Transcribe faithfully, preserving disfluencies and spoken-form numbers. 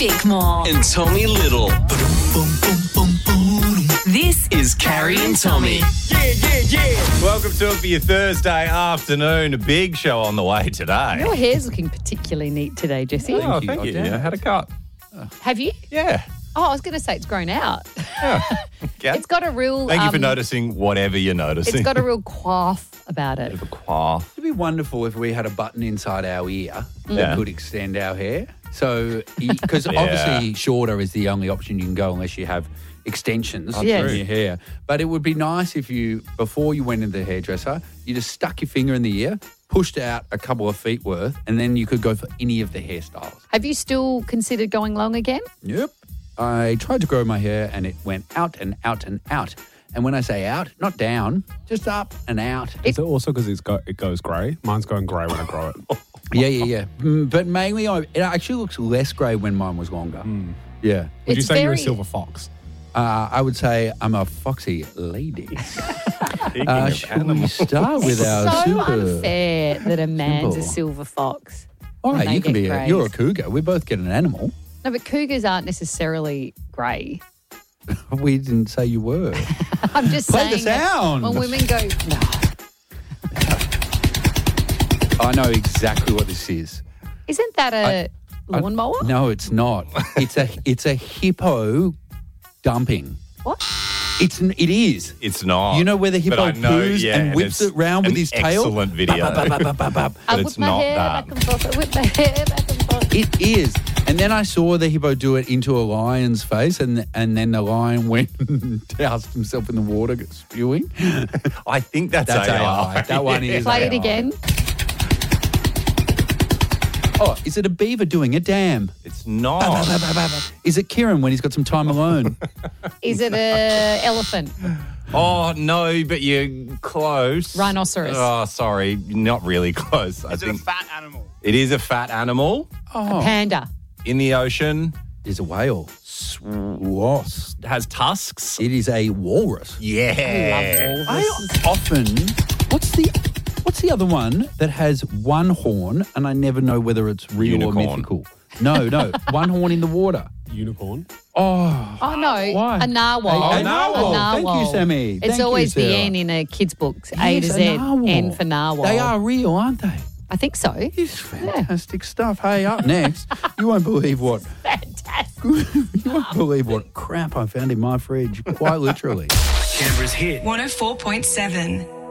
Bickmore. And Tommy Little. This is Carrie and Tommy. Yeah, yeah, yeah. Welcome to it for your Thursday afternoon. A big show on the way today. Your hair's looking particularly neat today, Jesse. Oh, thank you. Yeah, I had a cut. Have you? Yeah. Oh, I was going to say it's grown out. Yeah. Okay. It's got a real... Thank you for um, noticing whatever you're noticing. It's got a real quaff about it. Bit of a quaff. It'd be wonderful if we had a button inside our ear Yeah. that could extend our hair. So, because Yeah. obviously shorter is the only option you can go unless you have extensions Yeah. in your hair. But it would be nice if you, before you went into the hairdresser, you just stuck your finger in the ear, pushed out a couple of feet worth, and then you could go for any of the hairstyles. Have you still considered going long again? Yep. I tried to grow my hair and it went out and out and out. And when I say out, not down, just up and out. Is it also because it's go, it goes grey? Mine's going grey when I grow it. Yeah, yeah, yeah. Mm, But mainly, I, it actually looks less grey when mine was longer. Yeah. Would you It's say you're a very- silver fox? Uh, I would say I'm a foxy lady. Speaking Uh, of shall we animals. start with our so super... unfair that a man's a Simple. silver fox. All when right, they you can get be a, greys. you're a cougar. We both get an animal. No, but cougars aren't necessarily grey. We didn't say you were. I'm just Play saying the that sound. when women go, no. I know exactly what this is. Isn't that a lawnmower? No, it's not. It's a it's a hippo dumping. What? It's an, it is. It's not. You know where the hippo But I know, poos yeah, and whips it's it round with an his tail? Excellent video. Bap, bap, bap, bap, bap. I But whip it's my not hair that. back and forth. I whip my hair back and forth. It is. And then I saw the hippo do it into a lion's face, and and then the lion went and doused himself in the water, spewing. I think that's, That's A I. A I. That one is Play it A I. again. Oh, is it a beaver doing a dam? It's not. Is it Kieran when he's got some time alone? Is it a elephant? Oh, no, but you're close. Rhinoceros. Oh, sorry. Not really close. I Is it think a fat animal? it is a fat animal Oh, Panda. in the ocean. is a whale. Swoss. It has tusks. It is a walrus. Yeah. I often, what's the what's the other one that has one horn and I never know whether it's real Unicorn. or mythical? No, no, one horn in the water. Unicorn. Oh, Oh, no. Why? A narwhal. A- a narwhal. A Thank you, Sammy. It's Thank you, always the Sarah. N in a kid's books. A to Yes, Z. narwhal. N for narwhal. They are real, aren't they? I think so. It's fantastic stuff. Hey, up next, you won't believe what Fantastic. you won't believe what crap I found in my fridge. Quite literally. Canberra's hit. one oh four point seven.